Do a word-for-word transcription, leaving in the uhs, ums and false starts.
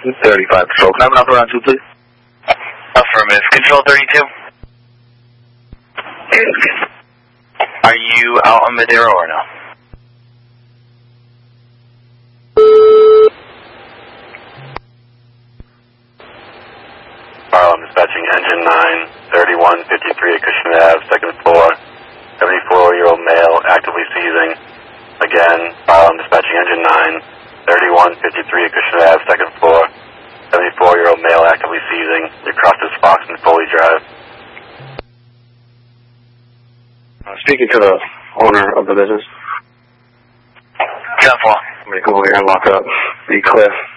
thirty-five Patrol. Can I have an upper round two, please? Affirmative. Control thirty-two. Are you out on Madera or no? Carl, I'm dispatching engine nine, thirty-one fifty-three at Cushman Avenue, second floor. seventy-four-year-old male, actively seizing. Again, Carl, I'm dispatching engine nine, thirty-one fifty-three at Cushman Avenue, second floor. seventy-four-year-old male, actively seizing. Across this Fox and Foley Drive. I'm speaking to the owner of the business. ten four. I'm going to come over here and lock it up. Be clear.